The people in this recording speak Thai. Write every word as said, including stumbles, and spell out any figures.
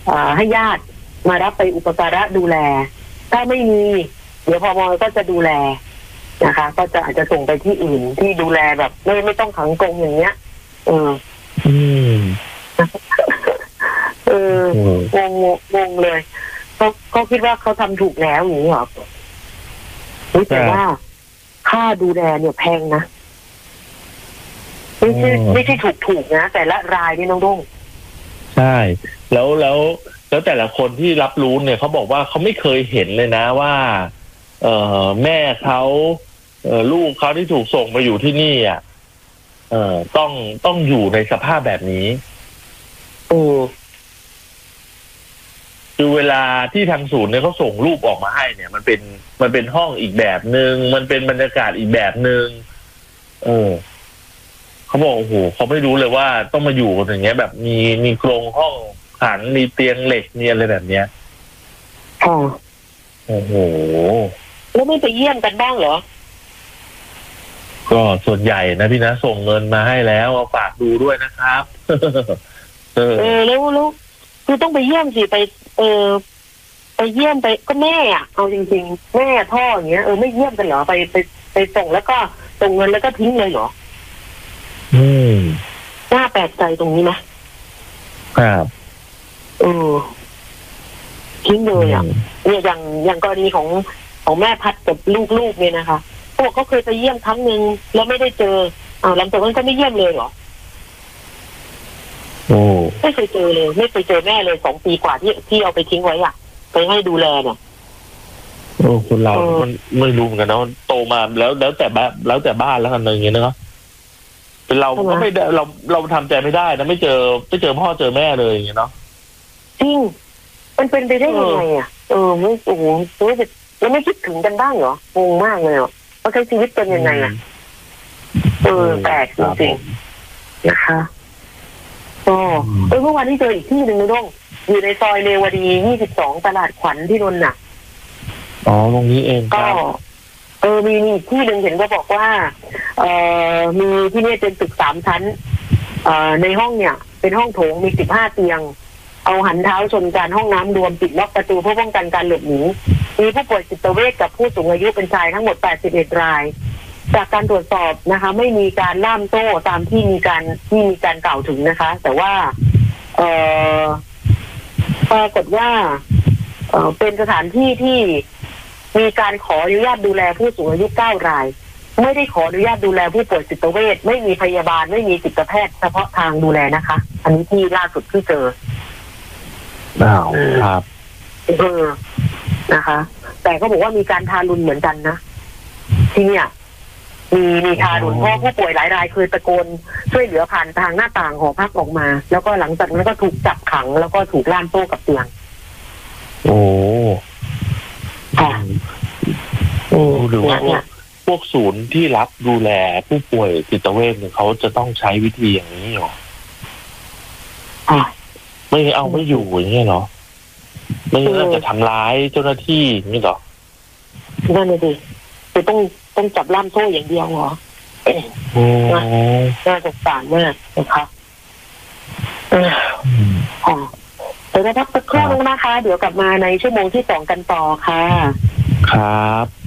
ให้ญาติมารับไปอุปการะดูแลถ้าไม่มีเดี๋ยวพมก็จะดูแลนะคะก็จะอาจจะส่งไปที่อื่นที่ดูแลแบบไม่ไม่ต้องขังกรงอย่างเงี้ยเอออืมเอองงงงเลยเขาเขาคิดว่าเขาทำถูกแล้วอย่างนี้หรอแต่ว่าค่าดูแลเนี่ยแพงนะไม่ใช่ไม่ใช่ถูกถูกนะแต่ละรายนี่น้องดุ้งใช่แล้วแล้วแล้วแต่ละคนที่รับรู้เนี่ยเขาบอกว่าเขาไม่เคยเห็นเลยนะว่าเออแม่เขาเออลูกเขาที่ถูกส่งมาอยู่ที่นี่อ่ะเออต้องต้องอยู่ในสภาพแบบนี้โอ้คือเวลาที่ทางศูนย์เนี่ยเขาส่งรูปออกมาให้เนี่ยมันเป็นมันเป็นห้องอีกแบบนึงมันเป็นบรรยากาศอีกแบบนึงเออเขาบอกโอ้โหเขาไม่รู้เลยว่าต้องมาอยู่กันอย่างเงี้ยแบบมีมีโครงห้องขังมีเตียงเหล็กมีอะไรแบบเนี้ยอ๋อโอ้โหแล้วไม่ไปเยี่ยมกันบ้างเหรอก็ส่วนใหญ่นะพี่นะส่งเงินมาให้แล้วเอาฝากดูด้วยนะครับเออแล้วแล้วคือต้องไปเยี่ยมสิไปเออไปเยี่ยมไปก็แม่อ่ะเอาจริงๆแม่พ่ออย่างเงี้ยเออไม่เยี่ยมกันเหรอไปไปไปส่งแล้วก็ส่งเงินแล้วก็ทิ้งเลยเหรออืมน่าแปลกใจตรงนี้นะครับเออทิ้งเลยอ่ะเนี่ยอย่างอย่างกรณีของของแม่พัดกับลูกๆเนี่ยนะคะพวกเขาเคยไปเยี่ยมครั้งหนึ่งแล้วไม่ได้เจออ้าวหลังจากนั้นก็ไม่เยี่ยมเลยเหรอโอ้ไม่เคยเจอเลยไม่เคยเจอแม่เลยสองปีกว่าที่ที่เอาไปทิ้งไว้อ่ะไปให้ดูแลเนี่ยโอ้คนเรามันไม่รู้เหมือนกันนะโตมาแล้วแล้วแต่บ้านแล้วแต่บ้านแล้วกันอะไรอย่างเงี้ยนะครับเป็นเราก็ไม่ได้เราเราทำใจไม่ได้นะไม่เจอไม่เจอพ่อเจอแม่เลยอย่างเงี้ยเนาะจริงมันเป็นไปได้ยังไงอ่ะเออไม่โอ้โหแล้วไม่คิดถึงกันบ้างเหรองงมากเลยอ่ะว่าใช้ชีวิตเป็นยังไงอ่ะเออแปลกจริงๆนะคะอ๋อเออเมื่อวานที่เจออีกที่หนึ่งนะด้งอยู่ในซอยเรวดียี่สิบสองตลาดขวัญที่นนท์น่ะอ๋อตรงนี้เองก็เออมีมีที่หนึ่งเห็นก็บอกว่าเอ่อมีที่นี่เป็นตึกสามชั้นเอ่อในห้องเนี่ยเป็นห้องโถงมีสิบห้าเตียงเอาหันเท้าชนกันห้องน้ำรวมปิดล็อกประตูเพื่อป้องกันการหลบหนีมีผู้ป่วยจิตเวชกับผู้สูงอายุเป็นชายทั้งหมดแปดสิบเอ็ดรายจากการตรวจสอบนะคะไม่มีการล่ามโซ่ตามที่มีการที่มีการกล่าวถึงนะคะแต่ว่าเอ่อปรากฏว่าเอ่อเป็นสถานที่ที่มีการขออนุญาตดูแลผู้สูงอายุเก้ารายไม่ได้ขออนุญาตดูแลผู้ป่วยจิตเวชไม่มีพยาบาลไม่มีจิตแพทย์เฉพาะทางดูแลนะคะอันนี้ที่ล่าสุดที่เจออ้าวครับเออนะคะ แต่ก็บอกว่ามีการทารุณเหมือนกันนะที่เนี่ยมีมีทารุณเพราะผู้ป่วยหลายรายเคยตะโกนช่วยเหลือผ่านทางหน้าต่างหอพักออกมาแล้วก็หลังจากนั้นก็ถูกจับขังแล้วก็ถูกล่ามโซ่กับเตียงโอ้ค่ะโอ้หรือว่าพวกศูนย์ที่รับดูแลผู้ป่วยจิตเวชเนี่ยเขาจะต้องใช้วิธีอย่างนี้หรออ่าไม่เอาไม่อยู่อย่างเงี้ยเหรอไม่งั้นจะทำร้ายเจ้าหน้าที่นี่หรอนั่นเลยดิคือต้องต้องจับล่ามโซ่อย่างเดียวเหรอโอ้น่าสงสารมากนะคะอ๋อเดี๋ยวเราพักสักครู่นึงนะคะเดี๋ยวกลับมาในชั่วโมงที่สองกันต่อค่ะครับ